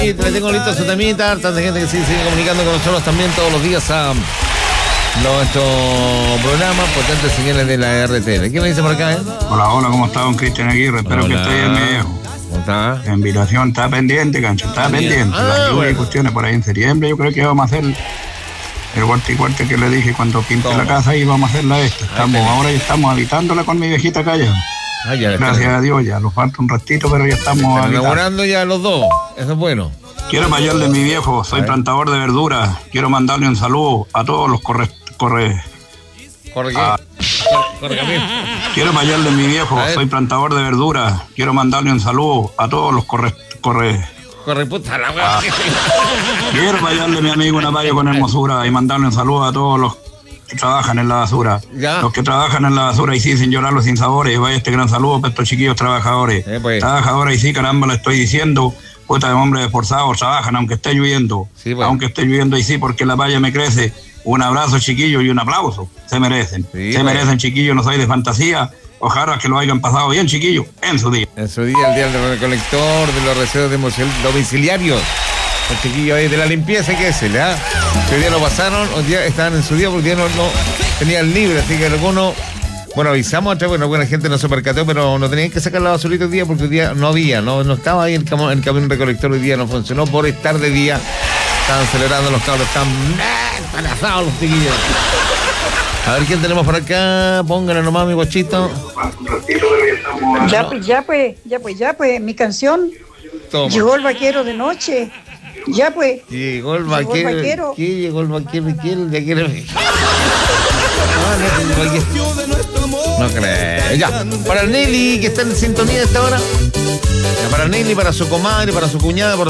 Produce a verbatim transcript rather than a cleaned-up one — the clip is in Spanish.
Le tengo listo su temita, tanta gente que sigue, sigue comunicando con nosotros también todos los días a nuestro programa Potentes Señales de la R T L. ¿Qué me dice por acá, eh? Hola, hola, ¿cómo está don Cristian Aguirre? Espero Hola. que esté bien, mi viejo. ¿Cómo está? La invitación está pendiente, cancho, está Bien. pendiente. Ah, Las lluvias bueno. y cuestiones por ahí en septiembre, yo creo que vamos a hacer el cuarto y cuarto que le dije cuando pinte ¿Cómo? la casa y vamos a hacerla esta. Estamos, tenés. ahora ya estamos habitándola con mi viejita acá ya. Ah, ya, Gracias a Dios, ya nos falta un ratito, pero ya estamos están habitando. elaborando ya los dos. Eso es bueno. Quiero mayarle a mi viejo, soy A ver. plantador de verduras. Quiero mandarle un saludo a todos los corre... corre Corre, ¿qué? Ah. Corre, camino. Quiero mayarle a mi viejo, A ver. soy plantador de verduras. Quiero mandarle un saludo a todos los corre... corre... Corre, puta la Ah. weá. Quiero mayarle a mi amigo una paya con hermosura y mandarle un saludo a todos los que trabajan en la basura. Ya. Los que trabajan en la basura y sí, sin llorar los sinsabores. Vaya este gran saludo para estos chiquillos trabajadores. Eh, pues. Trabajadores y sí, caramba, le estoy diciendo. Puta de hombres esforzados, trabajan aunque esté lloviendo. Sí, pues. Aunque esté lloviendo y sí, porque la paya me crece. Un abrazo, chiquillos, y un aplauso. Se merecen. Sí, Se pues. merecen, chiquillos, no soy de fantasía. Ojalá que lo hayan pasado bien, chiquillos, en su día. En su día, el día del recolector, de los recesos domiciliarios. Los chiquillos ahí de la limpieza, ¿qué es el? ¿Ah? Que hoy día lo pasaron, hoy día estaban en su día porque hoy día no, no tenían libre, así que algunos, bueno, avisamos atrás, bueno, buena gente no se percató, pero no tenían que sacar la basurita hoy día porque hoy día no había, no, no estaba ahí el, camo, el camión recolector, hoy día no funcionó por estar de día. Estaban celebrando los cabros, están embarazados los chiquillos. A ver quién tenemos por acá, pónganle nomás mi guachito. Ya pues, ya pues, ya pues, ya pues, mi canción. Toma. Llegó el vaquero de noche. Ya pues. Llegó el Llegó el vaquero. vaquero. ¿Qué? Llegó el vaquero. ¿Quién? ¿De quién? No creo. Ya. Para Nelly, que está en sintonía a esta hora. Ya, para Nelly, para su comadre, para su cuñada, para